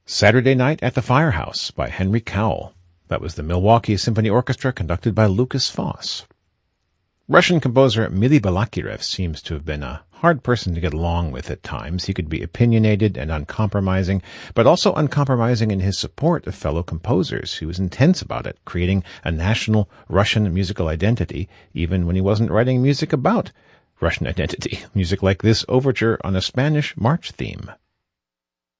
Saturday Night at the Firehouse by Henry Cowell. That was the Milwaukee Symphony Orchestra conducted by Lucas Foss. Russian composer Mily Balakirev seems to have been a hard person to get along with at times. He could be opinionated and uncompromising, but also uncompromising in his support of fellow composers. He was intense about it, creating a national Russian musical identity, even when he wasn't writing music about Russian identity. Music like this overture on a Spanish march theme.